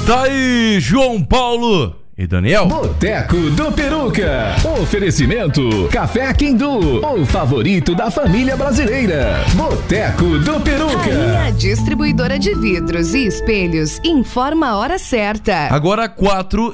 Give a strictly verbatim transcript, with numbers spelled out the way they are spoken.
Tá aí, João Paulo e Daniel. Boteco do Peruca. Oferecimento Café Quindu, o favorito da família brasileira. Boteco do Peruca. Rainha Distribuidora de Vidros e Espelhos informa a hora certa. Agora quatro